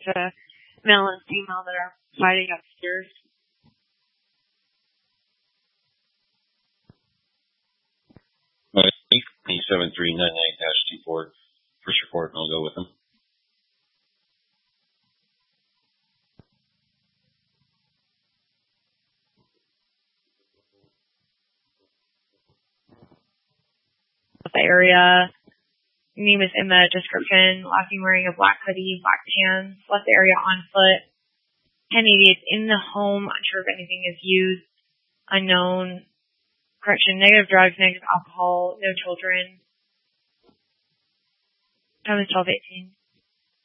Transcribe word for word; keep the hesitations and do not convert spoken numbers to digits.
to male and female that are fighting upstairs. I think seven three nine nine dash two four. First report, and I'll go with them. The area. Name is in the description. Last name wearing a black hoodie, black pants. Left the area on foot. ten eighty is in the home. Unsure if anything is used. Unknown. Correction, negative drugs, negative alcohol, no children. Time is twelve eighteen.